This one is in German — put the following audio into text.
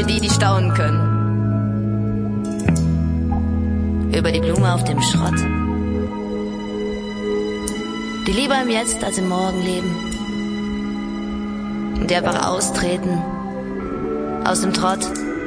die staunen können. Über die Blume auf dem Schrott, die lieber im Jetzt als im Morgen leben. Und die einfach austreten aus dem Trott